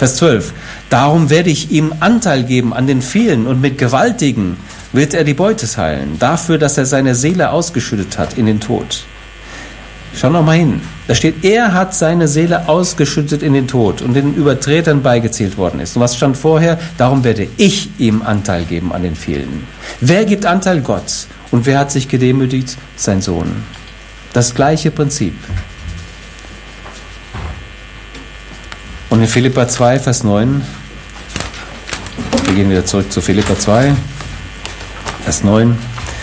Vers 12. Darum werde ich ihm Anteil geben an den vielen und mit Gewaltigen wird er die Beute teilen, dafür, dass er seine Seele ausgeschüttet hat in den Tod. Schau noch mal hin. Da steht, er hat seine Seele ausgeschüttet in den Tod und den Übertretern beigezählt worden ist. Und was stand vorher? Darum werde ich ihm Anteil geben an den vielen. Wer gibt Anteil? Gott. Und wer hat sich gedemütigt? Sein Sohn. Das gleiche Prinzip. Und in Philipper 2, Vers 9, wir gehen wieder zurück zu Philipper 2, Vers 9.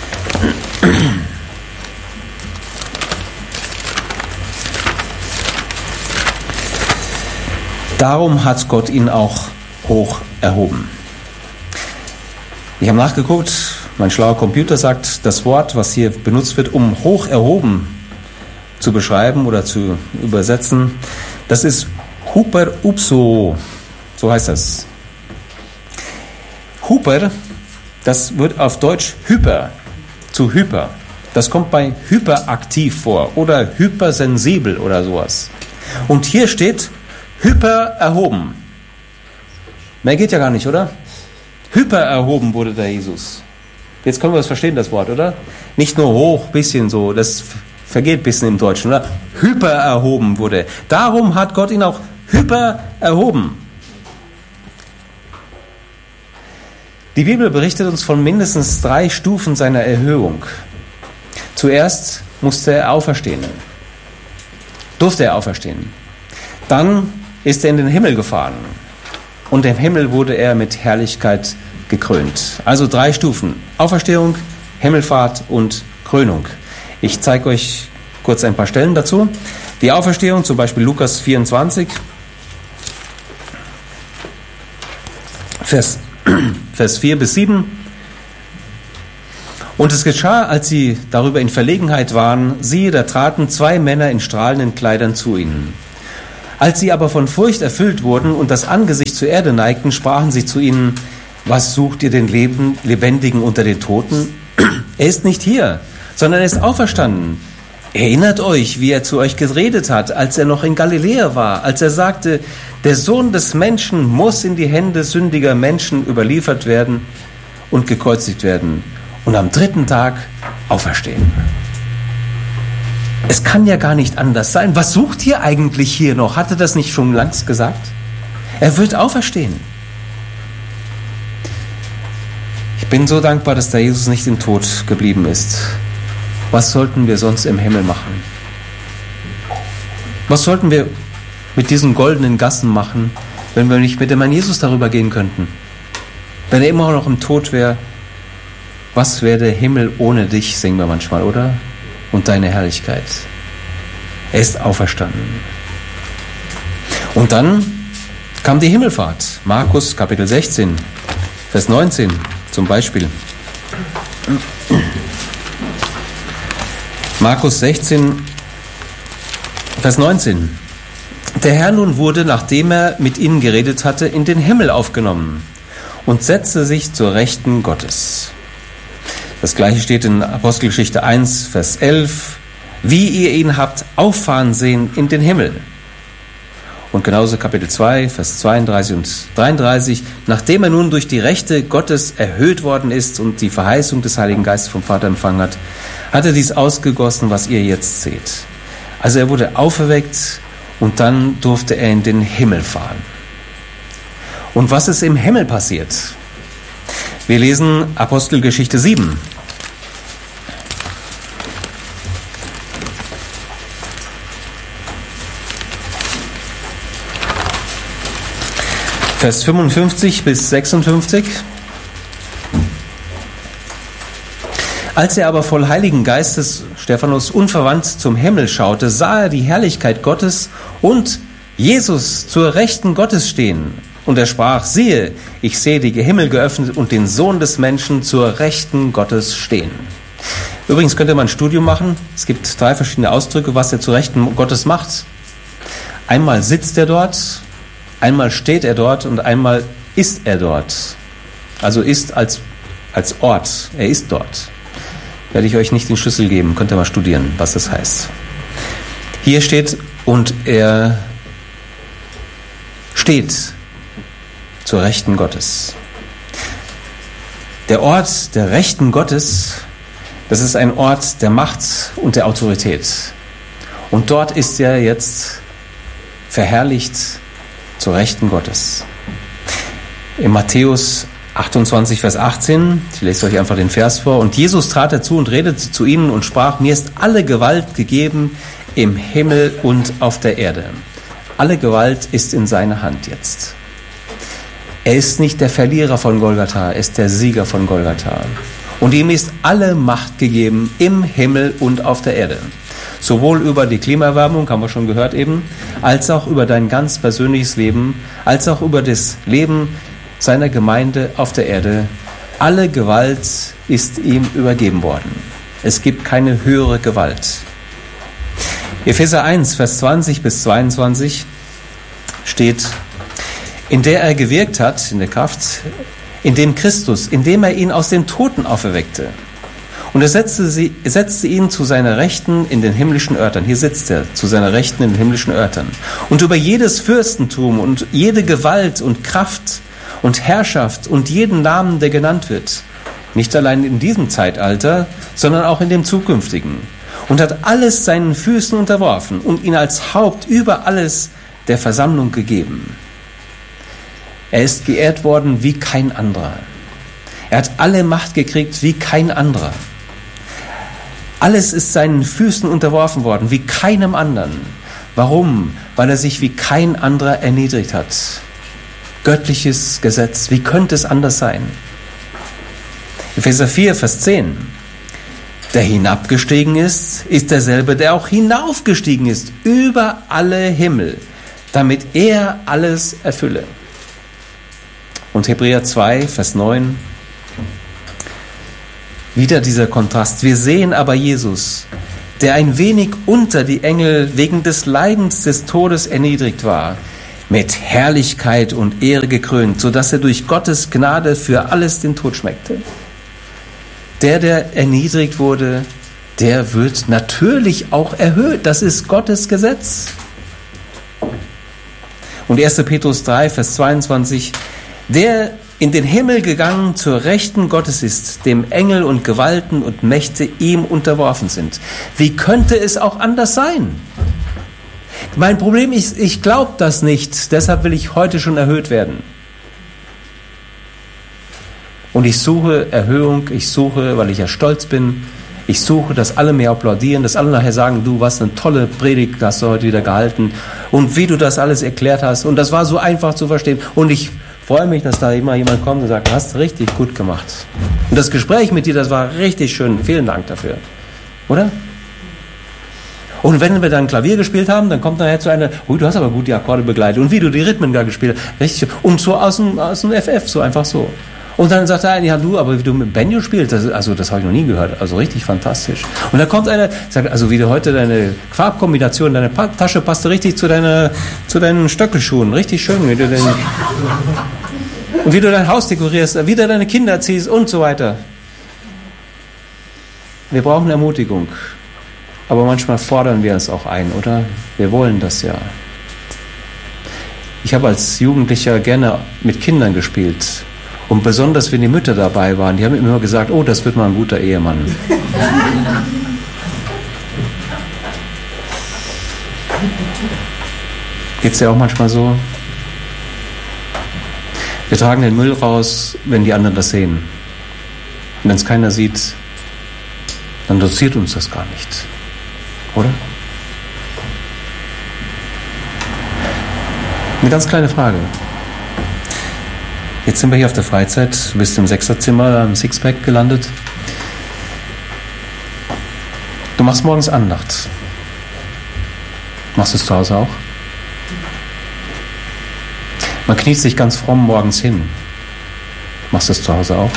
Darum hat Gott ihn auch hoch erhoben. Ich habe nachgeguckt, mein schlauer Computer sagt, das Wort, was hier benutzt wird, um hoch erhoben zu beschreiben oder zu übersetzen, das ist Huper-upso, so heißt das. Huper, das wird auf Deutsch hyper, zu hyper. Das kommt bei hyperaktiv vor oder hypersensibel oder sowas. Und hier steht hyper erhoben. Mehr geht ja gar nicht, oder? Hyper erhoben wurde der Jesus. Jetzt können wir das verstehen, das Wort, oder? Nicht nur hoch, bisschen so, das vergeht ein bisschen im Deutschen, oder? Hyper erhoben wurde. Darum hat Gott ihn auch hyper erhoben. Die Bibel berichtet uns von mindestens 3 Stufen seiner Erhöhung. Zuerst musste er auferstehen. Durfte er auferstehen. Dann ist er in den Himmel gefahren. Und im Himmel wurde er mit Herrlichkeit gekrönt. Also 3 Stufen. Auferstehung, Himmelfahrt und Krönung. Ich zeige euch kurz ein paar Stellen dazu. Die Auferstehung, zum Beispiel Lukas 24, Vers 4 bis 7. Und es geschah, als sie darüber in Verlegenheit waren, siehe, da traten 2 Männer in strahlenden Kleidern zu ihnen. Als sie aber von Furcht erfüllt wurden und das Angesicht zur Erde neigten, sprachen sie zu ihnen, was sucht ihr den Lebendigen unter den Toten? Er ist nicht hier, sondern er ist auferstanden. Erinnert euch, wie er zu euch geredet hat, als er noch in Galiläa war, als er sagte, der Sohn des Menschen muss in die Hände sündiger Menschen überliefert werden und gekreuzigt werden und am 3. Tag auferstehen. Es kann ja gar nicht anders sein. Was sucht ihr eigentlich hier noch? Hat er das nicht schon längst gesagt? Er wird auferstehen. Ich bin so dankbar, dass der Jesus nicht im Tod geblieben ist. Was sollten wir sonst im Himmel machen? Was sollten wir mit diesen goldenen Gassen machen, wenn wir nicht mit dem Herrn Jesus darüber gehen könnten? Wenn er immer noch im Tod wäre, was wäre der Himmel ohne dich, singen wir manchmal, oder? Und deine Herrlichkeit. Er ist auferstanden. Und dann kam die Himmelfahrt. Markus Kapitel 16, Vers 19 zum Beispiel. Markus 16, Vers 19. Der Herr nun wurde, nachdem er mit ihnen geredet hatte, in den Himmel aufgenommen und setzte sich zur Rechten Gottes. Das gleiche steht in Apostelgeschichte 1, Vers 11. Wie ihr ihn habt auffahren sehen in den Himmel. Und genauso Kapitel 2, Vers 32 und 33. Nachdem er nun durch die Rechte Gottes erhöht worden ist und die Verheißung des Heiligen Geistes vom Vater empfangen hat, hat er dies ausgegossen, was ihr jetzt seht. Also er wurde auferweckt und dann durfte er in den Himmel fahren. Und was ist im Himmel passiert? Wir lesen Apostelgeschichte 7. Vers 55 bis 56. Als er aber voll Heiligen Geistes, Stephanus, unverwandt zum Himmel schaute, sah er die Herrlichkeit Gottes und Jesus zur Rechten Gottes stehen. Und er sprach, siehe, ich sehe die Himmel geöffnet und den Sohn des Menschen zur Rechten Gottes stehen. Übrigens könnte man ein Studium machen. Es gibt 3 verschiedene Ausdrücke, was er zur Rechten Gottes macht. Einmal sitzt er dort, einmal steht er dort und einmal ist er dort. Also ist als Ort. Er ist dort. Werde ich euch nicht den Schlüssel geben. Könnt ihr mal studieren, was das heißt. Hier steht, und er steht zur Rechten Gottes. Der Ort der Rechten Gottes, das ist ein Ort der Macht und der Autorität. Und dort ist er jetzt verherrlicht zur Rechten Gottes. In Matthäus 28, Vers 18, ich lese euch einfach den Vers vor. Und Jesus trat herzu und redete zu ihnen und sprach: Mir ist alle Gewalt gegeben im Himmel und auf der Erde. Alle Gewalt ist in seiner Hand jetzt. Er ist nicht der Verlierer von Golgatha, er ist der Sieger von Golgatha. Und ihm ist alle Macht gegeben im Himmel und auf der Erde. Sowohl über die Klimaerwärmung, haben wir schon gehört eben, als auch über dein ganz persönliches Leben, als auch über das Leben seiner Gemeinde auf der Erde. Alle Gewalt ist ihm übergeben worden. Es gibt keine höhere Gewalt. Epheser 1, Vers 20 bis 22 steht: In der er gewirkt hat, in der Kraft, in dem Christus, indem er ihn aus den Toten auferweckte. Und er setzte ihn zu seiner Rechten in den himmlischen Örtern. Hier sitzt er, zu seiner Rechten in den himmlischen Örtern. Und über jedes Fürstentum und jede Gewalt und Kraft und Herrschaft und jeden Namen, der genannt wird. Nicht allein in diesem Zeitalter, sondern auch in dem zukünftigen. Und hat alles seinen Füßen unterworfen und ihn als Haupt über alles der Versammlung gegeben. Er ist geehrt worden wie kein anderer. Er hat alle Macht gekriegt wie kein anderer. Alles ist seinen Füßen unterworfen worden wie keinem anderen. Warum? Weil er sich wie kein anderer erniedrigt hat. Göttliches Gesetz, wie könnte es anders sein? Epheser 4, Vers 10. Der hinabgestiegen ist derselbe, der auch hinaufgestiegen ist über alle Himmel, damit er alles erfülle. Und Hebräer 2, Vers 9. Wieder dieser Kontrast. Wir sehen aber Jesus, der ein wenig unter die Engel wegen des Leidens des Todes erniedrigt war, mit Herrlichkeit und Ehre gekrönt, sodass er durch Gottes Gnade für alles den Tod schmeckte. Der erniedrigt wurde, der wird natürlich auch erhöht. Das ist Gottes Gesetz. Und 1. Petrus 3, Vers 22, der in den Himmel gegangen zur Rechten Gottes ist, dem Engel und Gewalten und Mächte ihm unterworfen sind. Wie könnte es auch anders sein? Mein Problem ist, ich glaube das nicht, deshalb will ich heute schon erhöht werden. Und ich suche Erhöhung, weil ich ja stolz bin, ich suche, dass alle mir applaudieren, dass alle nachher sagen, du, was eine tolle Predigt hast du heute wieder gehalten und wie du das alles erklärt hast und das war so einfach zu verstehen und ich freue mich, dass da immer jemand kommt und sagt, du hast richtig gut gemacht. Und das Gespräch mit dir, das war richtig schön, vielen Dank dafür, oder? Und wenn wir dann Klavier gespielt haben, dann kommt nachher zu einer, du hast aber gut die Akkorde begleitet und wie du die Rhythmen da gespielt hast, richtig schön. Und so aus dem FF, so einfach so. Und dann sagt er, ja du, aber wie du mit Banjo spielst, das habe ich noch nie gehört, also richtig fantastisch. Und dann kommt einer, sagt, also wie du heute deine Farbkombination, deine Tasche passte richtig zu deinen Stöckelschuhen, richtig schön, und wie du dein Haus dekorierst, wie du deine Kinder erziehst und so weiter. Wir brauchen Ermutigung, aber manchmal fordern wir es auch ein, oder? Wir wollen das ja. Ich habe als Jugendlicher gerne mit Kindern gespielt. Und besonders, wenn die Mütter dabei waren, die haben immer gesagt, oh, das wird mal ein guter Ehemann. Geht's dir auch manchmal so? Wir tragen den Müll raus, wenn die anderen das sehen. Und wenn es keiner sieht, dann interessiert uns das gar nicht. Oder? Eine ganz kleine Frage. Jetzt sind wir hier auf der Freizeit, du bist im Sechserzimmer, im Sixpack gelandet. Du machst morgens Andacht. Machst du es zu Hause auch? Man kniet sich ganz fromm morgens hin. Machst du es zu Hause auch?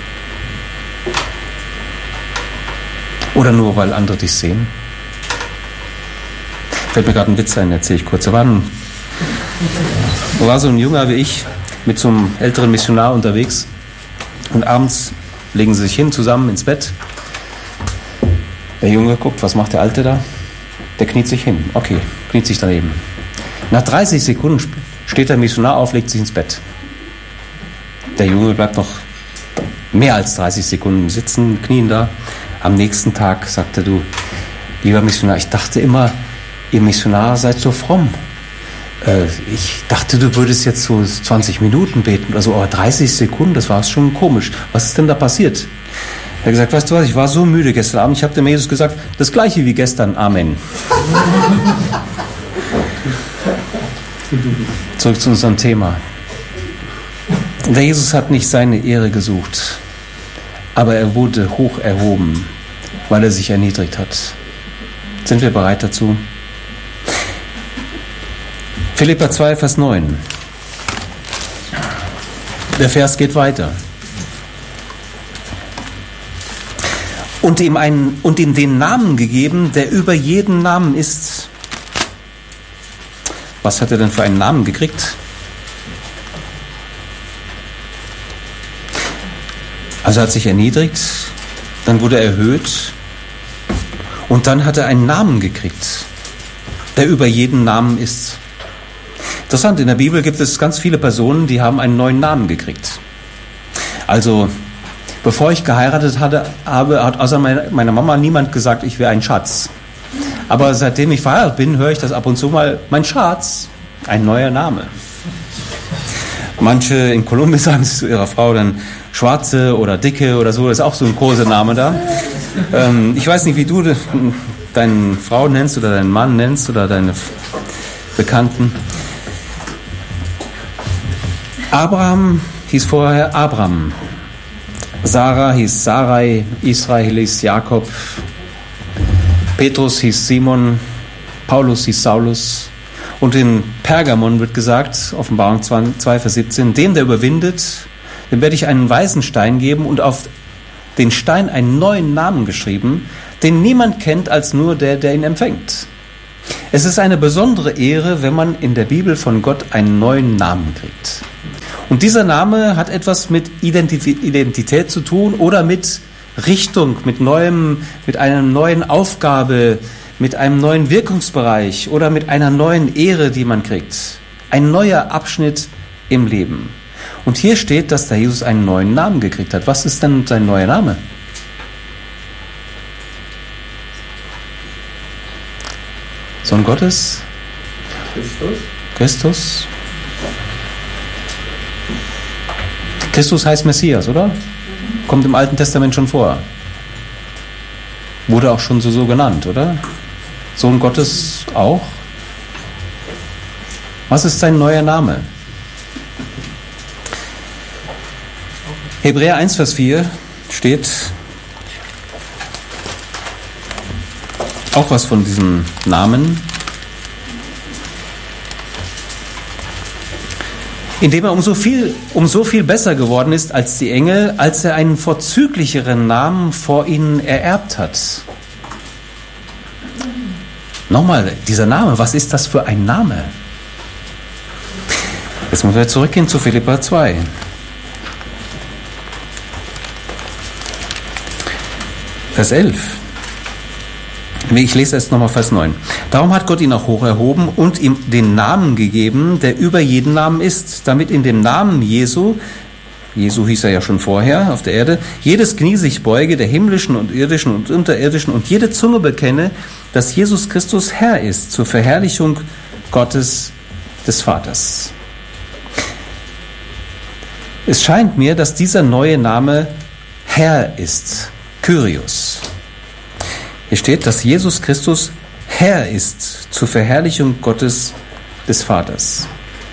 Oder nur, weil andere dich sehen? Fällt mir gerade ein Witz ein, erzähle ich kurz. Da war so ein Junger wie ich, mit so einem älteren Missionar unterwegs und abends legen sie sich hin zusammen ins Bett. Der Junge guckt, was macht der Alte da? Der kniet sich hin. Okay, kniet sich daneben. Nach 30 Sekunden steht der Missionar auf, legt sich ins Bett. Der Junge bleibt noch mehr als 30 Sekunden sitzen, knien da. Am nächsten Tag sagte du, lieber Missionar, ich dachte immer, ihr Missionare seid so fromm. Ich dachte, du würdest jetzt so 20 Minuten beten oder so, aber 30 Sekunden, das war schon komisch. Was ist denn da passiert? Er hat gesagt, weißt du was, ich war so müde gestern Abend, ich habe dem Jesus gesagt, das gleiche wie gestern, Amen. Zurück zu unserem Thema. Der Jesus hat nicht seine Ehre gesucht, aber er wurde hoch erhoben, weil er sich erniedrigt hat. Sind wir bereit dazu? Philipper 2, Vers 9. Der Vers geht weiter. Und ihm den Namen gegeben, der über jeden Namen ist. Was hat er denn für einen Namen gekriegt? Also er hat sich erniedrigt, dann wurde er erhöht und dann hat er einen Namen gekriegt, der über jeden Namen ist. Interessant, in der Bibel gibt es ganz viele Personen, die haben einen neuen Namen gekriegt. Also, bevor ich geheiratet habe, hat außer meiner Mama niemand gesagt, ich wäre ein Schatz. Aber seitdem ich verheiratet bin, höre ich das ab und zu mal, mein Schatz, ein neuer Name. Manche in Kolumbien sagen es zu ihrer Frau dann Schwarze oder Dicke oder so, das ist auch so ein Kosename da. Ich weiß nicht, wie du deine Frau nennst oder deinen Mann nennst oder deine Bekannten. Abraham hieß vorher Abram, Sarah hieß Sarai, Israel hieß Jakob, Petrus hieß Simon, Paulus hieß Saulus und in Pergamon wird gesagt, Offenbarung 2, Vers 17, dem, der überwindet, dem werde ich einen weißen Stein geben und auf den Stein einen neuen Namen geschrieben, den niemand kennt als nur der ihn empfängt. Es ist eine besondere Ehre, wenn man in der Bibel von Gott einen neuen Namen kriegt. Und dieser Name hat etwas mit Identität zu tun oder mit Richtung, mit einer neuen Aufgabe, mit einem neuen Wirkungsbereich oder mit einer neuen Ehre, die man kriegt. Ein neuer Abschnitt im Leben. Und hier steht, dass der Jesus einen neuen Namen gekriegt hat. Was ist denn sein neuer Name? Sohn Gottes? Christus? Christus heißt Messias, oder? Kommt im Alten Testament schon vor. Wurde auch schon so genannt, oder? Sohn Gottes auch. Was ist sein neuer Name? Hebräer 1, Vers 4 steht auch was von diesem Namen. Indem er um so viel besser geworden ist als die Engel, als er einen vorzüglicheren Namen vor ihnen ererbt hat. Nochmal, dieser Name, was ist das für ein Name? Jetzt müssen wir zurückgehen zu Philipper 2. Vers 11. Ich lese erst nochmal Vers 9. Darum hat Gott ihn auch hoch erhoben und ihm den Namen gegeben, der über jeden Namen ist, damit in dem Namen Jesu hieß er ja schon vorher auf der Erde, jedes Knie sich beuge, der himmlischen und irdischen und unterirdischen, und jede Zunge bekenne, dass Jesus Christus Herr ist, zur Verherrlichung Gottes des Vaters. Es scheint mir, dass dieser neue Name Herr ist, Kyrios. Hier steht, dass Jesus Christus Herr ist zur Verherrlichung Gottes des Vaters.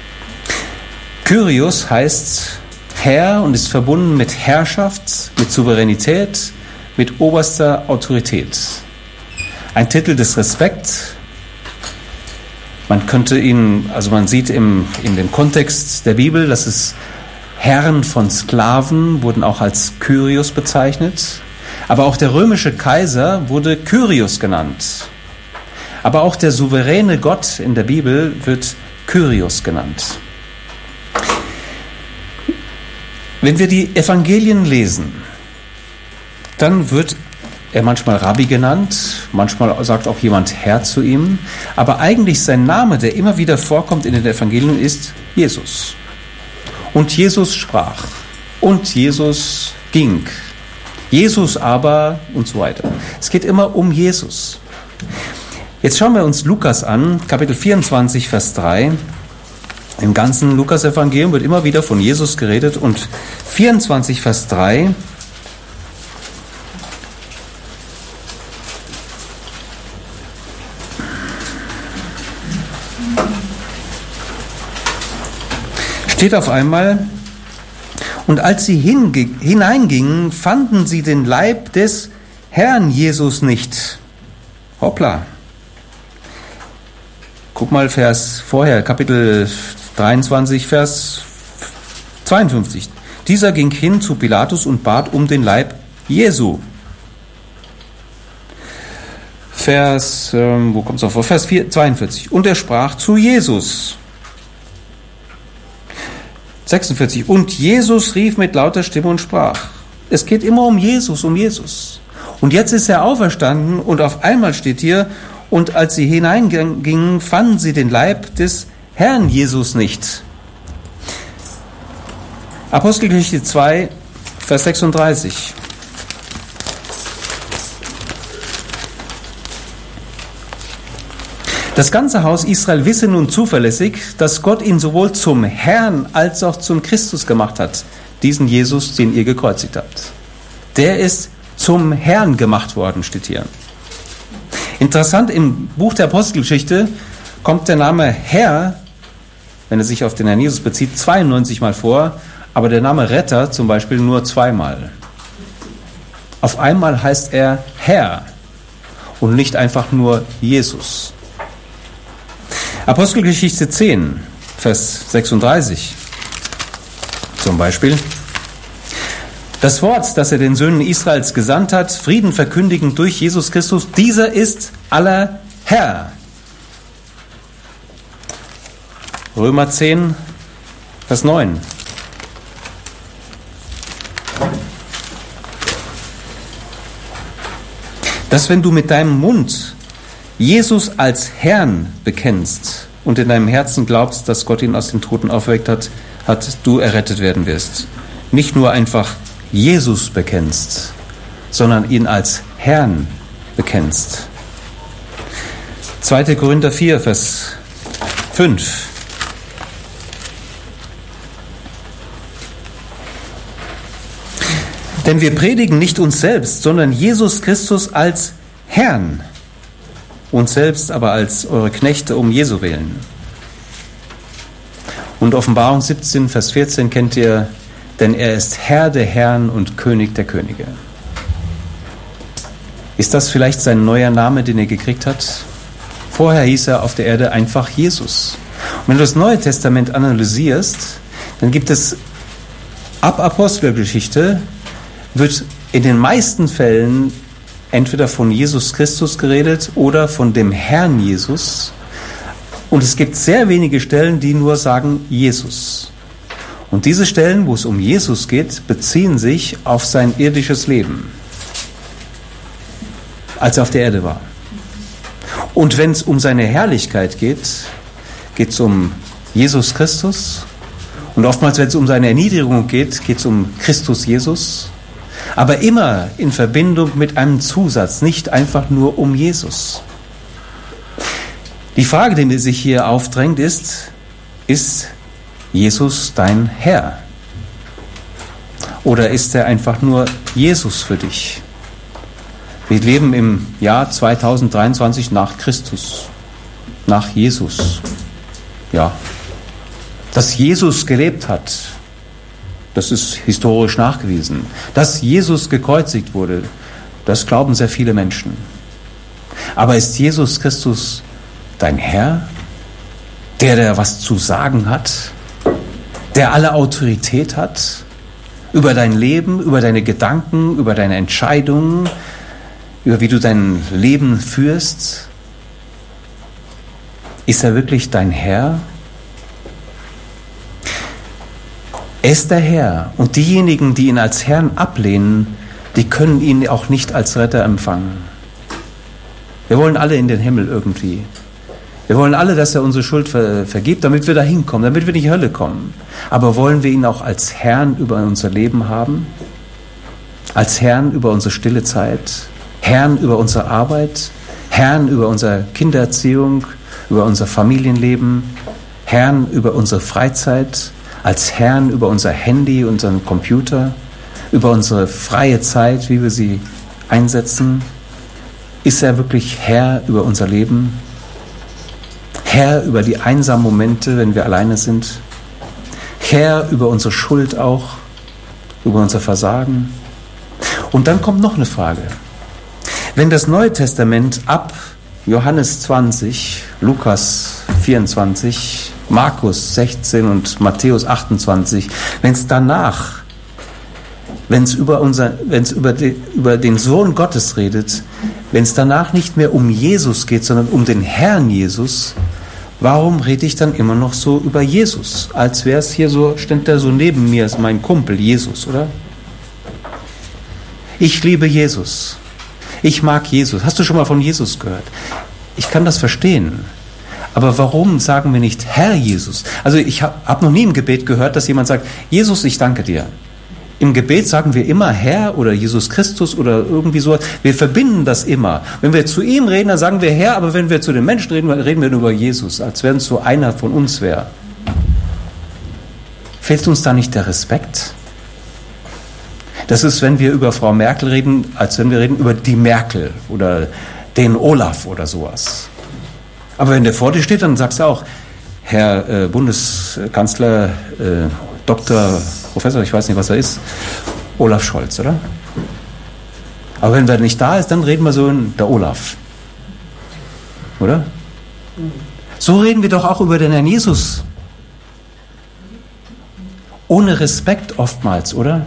Kyrios heißt Herr und ist verbunden mit Herrschaft, mit Souveränität, mit oberster Autorität. Ein Titel des Respekts. Man sieht in dem Kontext der Bibel, dass es Herren von Sklaven wurden auch als Kyrios bezeichnet. Aber auch der römische Kaiser wurde Kyrios genannt. Aber auch der souveräne Gott in der Bibel wird Kyrios genannt. Wenn wir die Evangelien lesen, dann wird er manchmal Rabbi genannt, manchmal sagt auch jemand Herr zu ihm, aber eigentlich sein Name, der immer wieder vorkommt in den Evangelien, ist Jesus. Und Jesus sprach. Und Jesus ging. Jesus aber und so weiter. Es geht immer um Jesus. Jetzt schauen wir uns Lukas an, Kapitel 24, Vers 3. Im ganzen Lukas-Evangelium wird immer wieder von Jesus geredet und 24, Vers 3. Steht auf einmal: Und als sie hineingingen, fanden sie den Leib des Herrn Jesus nicht. Hoppla. Guck mal Vers vorher, Kapitel 23, Vers 52. Dieser ging hin zu Pilatus und bat um den Leib Jesu. Wo kommt es auf? Vers 42. Und er sprach zu Jesus. 46. Und Jesus rief mit lauter Stimme und sprach. Es geht immer um Jesus, um Jesus. Und jetzt ist er auferstanden und auf einmal steht hier: Und als sie hineingingen, fanden sie den Leib des Herrn Jesus nicht. Apostelgeschichte 2, Vers 36. Das ganze Haus Israel wisse nun zuverlässig, dass Gott ihn sowohl zum Herrn als auch zum Christus gemacht hat. Diesen Jesus, den ihr gekreuzigt habt. Der ist zum Herrn gemacht worden, steht hier. Interessant, im Buch der Apostelgeschichte kommt der Name Herr, wenn er sich auf den Herrn Jesus bezieht, 92 Mal vor, aber der Name Retter zum Beispiel nur 2-mal. Auf einmal heißt er Herr und nicht einfach nur Jesus. Apostelgeschichte 10, Vers 36 zum Beispiel. Das Wort, das er den Söhnen Israels gesandt hat, Frieden verkündigend durch Jesus Christus, dieser ist aller Herr. Römer 10, Vers 9. Dass wenn du mit deinem Mund Jesus als Herrn bekennst und in deinem Herzen glaubst, dass Gott ihn aus den Toten auferweckt hat, du errettet werden wirst. Nicht nur einfach Jesus bekennst, sondern ihn als Herrn bekennst. 2. Korinther 4, Vers 5. Denn wir predigen nicht uns selbst, sondern Jesus Christus als Herrn, uns selbst aber als eure Knechte um Jesu willen. Und Offenbarung 17, Vers 14 kennt ihr: Denn er ist Herr der Herren und König der Könige. Ist das vielleicht sein neuer Name, den er gekriegt hat? Vorher hieß er auf der Erde einfach Jesus. Und wenn du das Neue Testament analysierst, dann gibt es ab Apostelgeschichte, wird in den meisten Fällen entweder von Jesus Christus geredet oder von dem Herrn Jesus. Und es gibt sehr wenige Stellen, die nur sagen Jesus. Und diese Stellen, wo es um Jesus geht, beziehen sich auf sein irdisches Leben, als er auf der Erde war. Und wenn es um seine Herrlichkeit geht, geht es um Jesus Christus. Und oftmals, wenn es um seine Erniedrigung geht, geht es um Christus Jesus. Aber immer in Verbindung mit einem Zusatz, nicht einfach nur um Jesus. Die Frage, die mir sich hier aufdrängt, ist Jesus dein Herr? Oder ist er einfach nur Jesus für dich? Wir leben im Jahr 2023 nach Christus, nach Jesus. Ja, dass Jesus gelebt hat, das ist historisch nachgewiesen. Dass Jesus gekreuzigt wurde, das glauben sehr viele Menschen. Aber ist Jesus Christus dein Herr, der was zu sagen hat, der alle Autorität hat über dein Leben, über deine Gedanken, über deine Entscheidungen, über wie du dein Leben führst? Ist er wirklich dein Herr? Er ist der Herr, und diejenigen, die ihn als Herrn ablehnen, die können ihn auch nicht als Retter empfangen. Wir wollen alle in den Himmel irgendwie. Wir wollen alle, dass er unsere Schuld vergibt, damit wir da hinkommen, damit wir in die Hölle kommen. Aber wollen wir ihn auch als Herrn über unser Leben haben? Als Herrn über unsere stille Zeit? Herrn über unsere Arbeit? Herrn über unsere Kindererziehung? Über unser Familienleben? Herrn über unsere Freizeit? Als Herrn über unser Handy, unseren Computer? Über unsere freie Zeit, wie wir sie einsetzen? Ist er wirklich Herr über unser Leben? Herr über die einsamen Momente, wenn wir alleine sind? Herr über unsere Schuld auch? Über unser Versagen? Und dann kommt noch eine Frage. Wenn das Neue Testament ab Johannes 20, Lukas 24, Markus 16 und Matthäus 28, wenn es über den Sohn Gottes redet, wenn es danach nicht mehr um Jesus geht, sondern um den Herrn Jesus, warum rede ich dann immer noch so über Jesus? Als wäre es hier so, stand der so neben mir, ist mein Kumpel Jesus, oder? Ich liebe Jesus. Ich mag Jesus. Hast du schon mal von Jesus gehört? Ich kann das verstehen. Aber warum sagen wir nicht Herr Jesus? Also ich habe noch nie im Gebet gehört, dass jemand sagt, Jesus, ich danke dir. Im Gebet sagen wir immer Herr oder Jesus Christus oder irgendwie so. Wir verbinden das immer. Wenn wir zu ihm reden, dann sagen wir Herr, aber wenn wir zu den Menschen reden, reden wir nur über Jesus, als wenn es so einer von uns wäre. Fehlt uns da nicht der Respekt? Das ist, wenn wir über Frau Merkel reden, als wenn wir reden über die Merkel oder den Olaf oder sowas. Aber wenn der vor dir steht, dann sagst du auch, Herr Bundeskanzler, Doktor, Professor, ich weiß nicht, was er ist, Olaf Scholz, oder? Aber wenn er nicht da ist, dann reden wir so in der Olaf. Oder? So reden wir doch auch über den Herrn Jesus. Ohne Respekt oftmals, oder?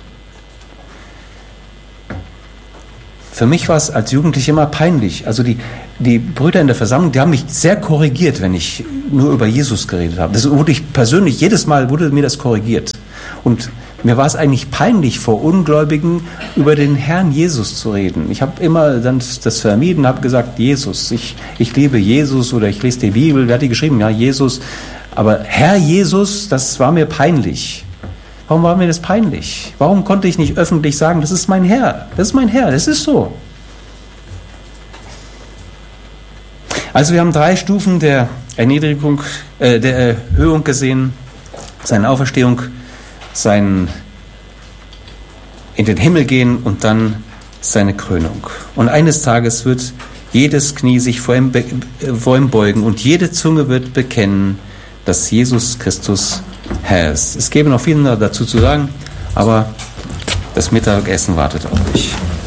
Für mich war es als Jugendlicher immer peinlich. Also die Brüder in der Versammlung, die haben mich sehr korrigiert, wenn ich nur über Jesus geredet habe. Das wurde ich persönlich, jedes Mal wurde mir das korrigiert. Und mir war es eigentlich peinlich, vor Ungläubigen über den Herrn Jesus zu reden. Ich habe immer dann das vermieden, habe gesagt, Jesus, ich liebe Jesus oder ich lese die Bibel. Wer hat die geschrieben? Ja, Jesus. Aber Herr Jesus, das war mir peinlich. Warum war mir das peinlich? Warum konnte ich nicht öffentlich sagen, das ist mein Herr, das ist mein Herr, das ist so. Also wir haben 3 Stufen der Erniedrigung, der Erhöhung gesehen, seine Auferstehung, sein in den Himmel gehen und dann seine Krönung. Und eines Tages wird jedes Knie sich vor ihm beugen und jede Zunge wird bekennen, dass Jesus Christus Herr ist. Es gäbe noch viel dazu zu sagen, aber das Mittagessen wartet auf euch.